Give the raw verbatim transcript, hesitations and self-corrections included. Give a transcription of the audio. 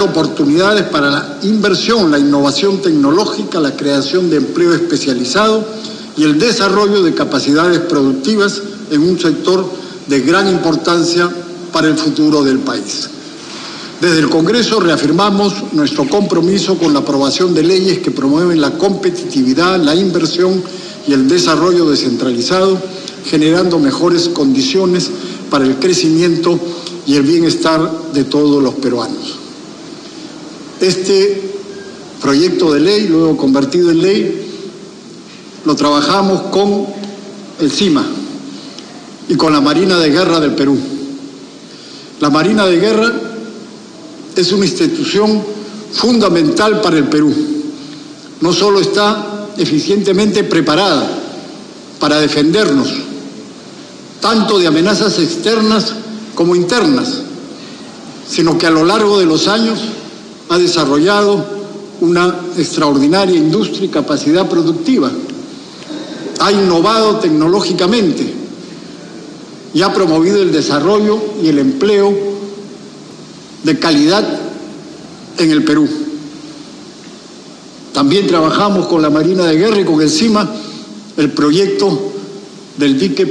oportunidades para la inversión, la innovación tecnológica, la creación de empleo especializado y el desarrollo de capacidades productivas en un sector de gran importancia para el futuro del país. Desde el Congreso reafirmamos nuestro compromiso con la aprobación de leyes que promueven la competitividad, la inversión y el desarrollo descentralizado, generando mejores condiciones para el crecimiento y el bienestar de todos los peruanos. Este proyecto de ley, luego convertido en ley, lo trabajamos con el CIMA y con la Marina de Guerra del Perú. La Marina de Guerra es una institución fundamental para el Perú. No solo está eficientemente preparada para defendernos, tanto de amenazas externas como internas, sino que a lo largo de los años ha desarrollado una extraordinaria industria y capacidad productiva. Ha innovado tecnológicamente y ha promovido el desarrollo y el empleo de calidad en el Perú. También trabajamos con la Marina de Guerra y con el CIMA el proyecto del dique